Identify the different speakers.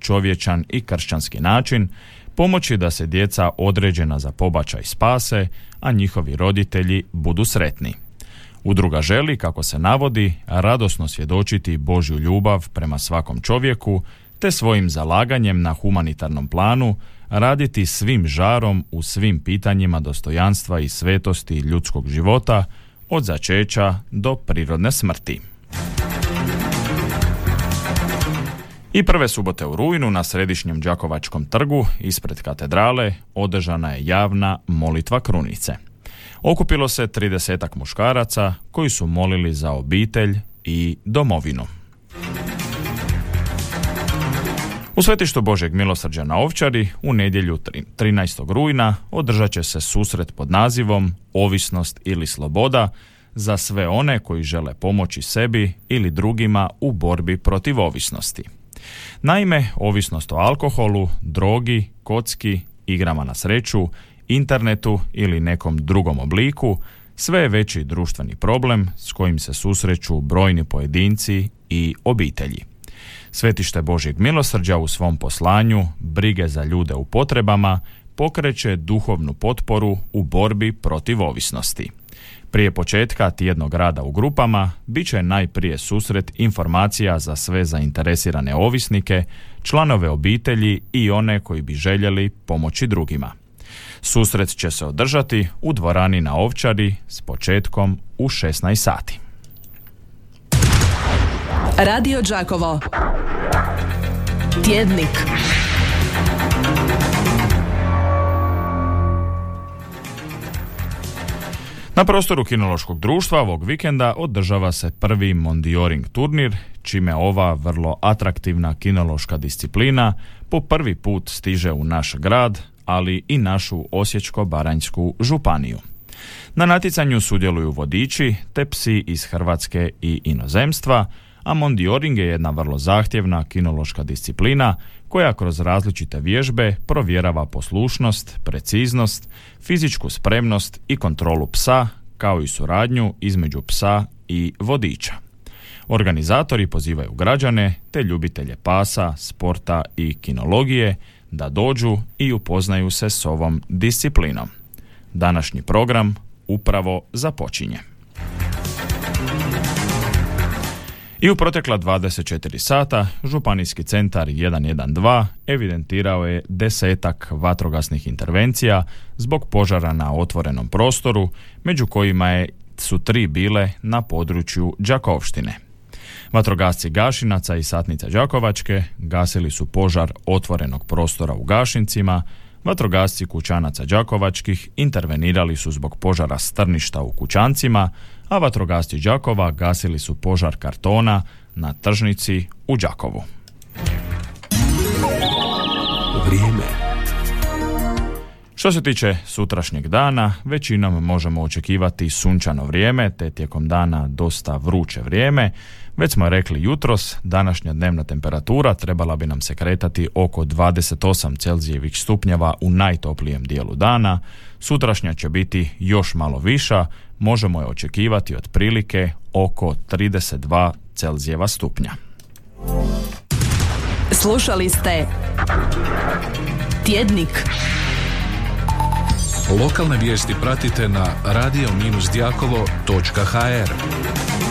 Speaker 1: čovječan i kršćanski način, pomoći da se djeca određena za pobačaj spase, a njihovi roditelji budu sretni. Udruga želi, kako se navodi, radosno svjedočiti Božju ljubav prema svakom čovjeku, te svojim zalaganjem na humanitarnom planu raditi svim žarom u svim pitanjima dostojanstva i svetosti ljudskog života, od začeća do prirodne smrti. I prve subote u rujnu na središnjem Đakovačkom trgu ispred katedrale održana je javna molitva krunice. Okupilo se 30 muškaraca koji su molili za obitelj i domovinu. U svetištu Božjeg milosrđa na Ovčari u nedjelju 13. rujna održat će se susret pod nazivom Ovisnost ili sloboda za sve one koji žele pomoći sebi ili drugima u borbi protiv ovisnosti. Naime, ovisnost o alkoholu, drogi, kocki, igrama na sreću, internetu ili nekom drugom obliku sve je veći društveni problem s kojim se susreću brojni pojedinci i obitelji. Svetište Božjeg milosrđa u svom poslanju brige za ljude u potrebama pokreće duhovnu potporu u borbi protiv ovisnosti. Prije početka tjednog rada u grupama bit će najprije susret informacija za sve zainteresirane ovisnike, članove obitelji i one koji bi željeli pomoći drugima. Susret će se održati u dvorani na Ovčari s početkom u 16 sati.
Speaker 2: Radio Đakovo. Tjednik.
Speaker 1: Na prostoru kinološkog društva ovog vikenda održava se prvi Mondioring turnir, čime ova vrlo atraktivna kinološka disciplina po prvi put stiže u naš grad, ali i našu Osječko-baranjsku županiju. Na natjecanju sudjeluju vodiči te psi iz Hrvatske i inozemstva, a Mondioring je jedna vrlo zahtjevna kinološka disciplina koja kroz različite vježbe provjerava poslušnost, preciznost, fizičku spremnost i kontrolu psa, kao i suradnju između psa i vodiča. Organizatori pozivaju građane te ljubitelje pasa, sporta i kinologije da dođu i upoznaju se s ovom disciplinom. Današnji program upravo započinje. I u protekla 24 sata Županijski centar 112 evidentirao je 10 vatrogasnih intervencija zbog požara na otvorenom prostoru, među kojima su 3 bile na području Đakovštine. Vatrogasci Gašinaca i Satnice Đakovačke gasili su požar otvorenog prostora u Gašincima, vatrogasci Kućanaca Đakovačkih intervenirali su zbog požara strništa u Kućancima, a vatrogasci Đakova gasili su požar kartona na tržnici u Đakovu.
Speaker 3: Vrijeme.
Speaker 1: Što se tiče sutrašnjeg dana, većinom možemo očekivati sunčano vrijeme, te tijekom dana dosta vruće vrijeme. Već smo rekli jutros, današnja dnevna temperatura trebala bi nam se kretati oko 28 Celzijevih stupnjeva u najtoplijem dijelu dana. Sutrašnja će biti još malo viša, možemo je očekivati otprilike oko 32 Celzijeva stupnja.
Speaker 2: Slušali ste Tjednik.
Speaker 3: Lokalne vijesti pratite na radio-djakovo.hr.